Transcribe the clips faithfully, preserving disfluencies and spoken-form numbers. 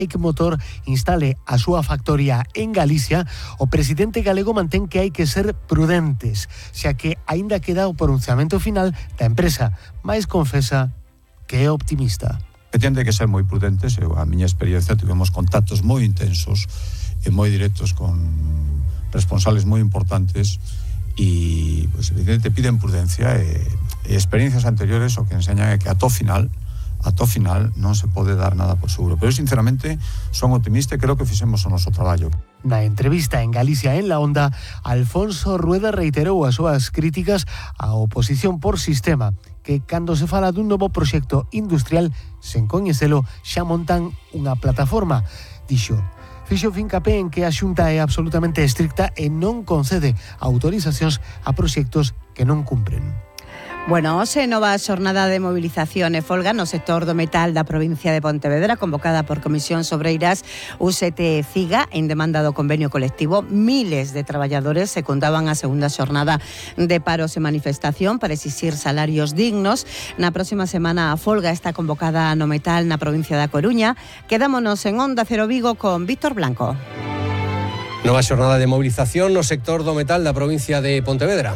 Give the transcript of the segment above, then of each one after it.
e que Motor instale a súa factoría en Galicia, o presidente galego mantén que hai que ser prudentes, xa que aínda queda o pronunciamento final da empresa, mais confesa que é optimista. Que ten que ser moi prudentes. Eu, a miña experiencia, tivemos contactos moi intensos e moi directos con responsables moi importantes e, pues, evidentemente, piden prudencia e, e experiencias anteriores o que enseñan é que a to final a to final non se pode dar nada por seguro. Pero, sinceramente, son optimista e creo que fixemos o noso traballo. Na entrevista en Galicia en La Onda, Alfonso Rueda reiterou as súas críticas á oposición por sistema, que cando se fala dun novo proxecto industrial, sen coñecelo, xa montan unha plataforma. Dixo, fixo fincapé en que a Xunta é absolutamente estricta e non concede autorizacións a proxectos que non cumpren. Bueno, hoxe nova xornada de movilización e folga no sector do metal da provincia de Pontevedra, convocada por Comisións Obreiras U S T e CIGA en demanda do convenio colectivo. Miles de traballadores secundaban a segunda xornada de paros e manifestación para exixir salarios dignos. Na próxima semana a folga está convocada no metal na provincia da Coruña. Quedámonos en Onda Cero Vigo con Víctor Blanco. Nova xornada de movilización no sector do metal da provincia de Pontevedra.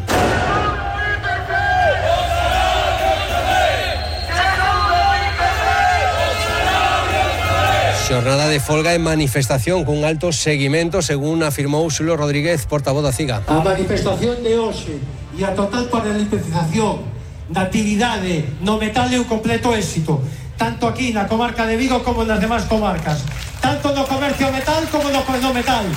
Xornada de folga e manifestación cun alto seguimento, según afirmou Xulio Rodríguez, portavoz da CIGA. A manifestación de hoxe e a total paralización da actividade no metal é un completo éxito, tanto aquí na comarca de Vigo como nas demás comarcas, tanto no comercio metal como no no metal.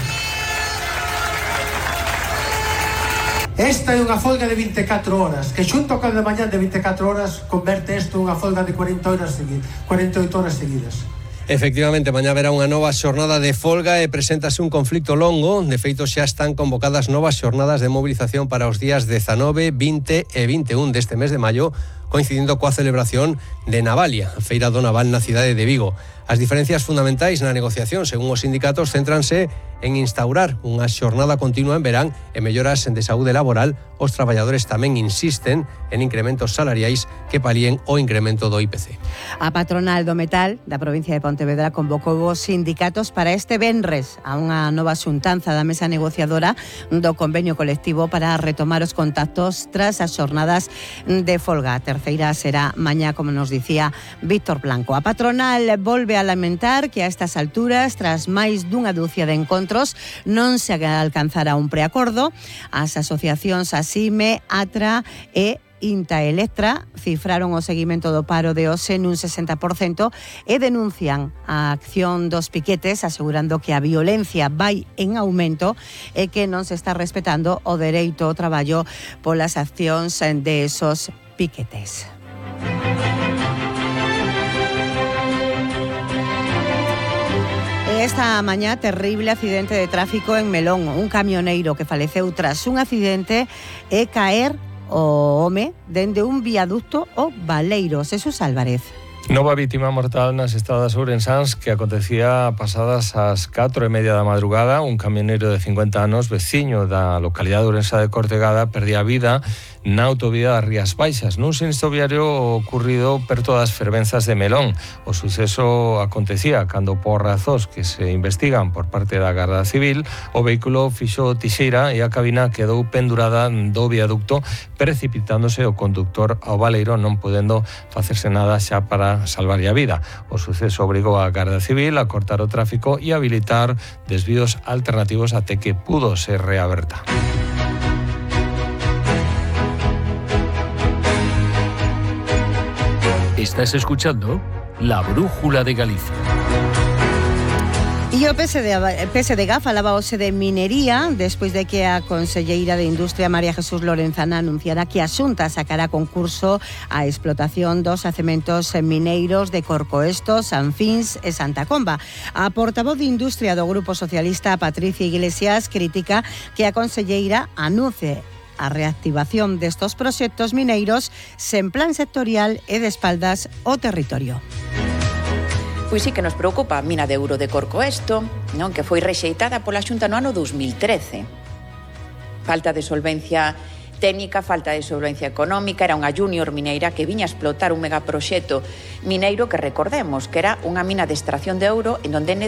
Esta é unha folga de vinte e catro horas, que xunto con a de mañá de vinte e catro horas converte isto unha folga de cuarenta horas seguidas, cuarenta e oito horas seguidas. Efectivamente, mañá verá unha nova xornada de folga e preséntase un conflicto longo. De feito, xa están convocadas novas xornadas de movilización para os días dezanove, vinte e vinte e un deste mes de maio, coincidindo coa celebración de Navalia, a Feira do Naval na cidade de Vigo. As diferencias fundamentais na negociación, según os sindicatos, céntranse en instaurar unha xornada continua en verán e melloras de saúde laboral. Os traballadores tamén insisten en incrementos salariais que palíen o incremento do I P C. A patronal do metal da provincia de Pontevedra convocou os sindicatos para este venres a unha nova xuntanza da mesa negociadora do convenio colectivo para retomar os contactos tras as xornadas de folga. A terceira será mañá, como nos dicía Víctor Blanco. A patronal volve a lamentar que a estas alturas, tras máis dunha dúcia de encontros, non se alcanzará un preacordo. As asociacións Asime, Atra e Intaelectra cifraron o seguimento do paro de hoxe nun sesenta por cento e denuncian a acción dos piquetes, asegurando que a violencia vai en aumento e que non se está respetando o dereito ao traballo polas accións de esos piquetes. Esta mañá, terrible accidente de tráfico en Melón. Un camioneiro que faleceu tras un accidente e caer o home dende un viaducto o Baleiro. Jesús Álvarez. Nova vítima mortal nas estradas ourensáns que acontecía pasadas as catro e media da madrugada. Un camioneiro de cincuenta anos, veciño da localidade de Ourensa de Cortegada, perdía a vida na autovía das Rías Baixas, nun sinistro viario ocurrido perto das fervenzas de Melón. O suceso acontecía cando, por razóns que se investigan por parte da Garda Civil, o vehículo fixo tixeira e a cabina quedou pendurada do viaducto, precipitándose o conductor ao Baleiro, non podendo facerse nada xa para salvar a vida. O suceso obrigou a Garda Civil a cortar o tráfico e habilitar desvíos alternativos até que pudo ser reaberta. Estás escuchando La Brújula de Galicia. E o P S D G falaba hoxe de minería despois de que a conselleira de Industria María Jesús Lorenzana anunciara que a Xunta sacará concurso a explotación dos xacementos mineiros de Corcoesto, Sanfins e Santa Comba. A portavoz de Industria do Grupo Socialista, Patricia Iglesias, critica que a conselleira anuncie a reactivación destos proxectos mineiros sen plan sectorial e de espaldas ao territorio. Pois sí que nos preocupa a mina de ouro de Corcoesto, non, que foi rexeitada pola Xunta no ano dos mil trece. Falta de solvencia técnica, falta de solvencia económica, era unha junior mineira que viña a explotar un megaproxecto mineiro que recordemos que era unha mina de extracción de ouro en donde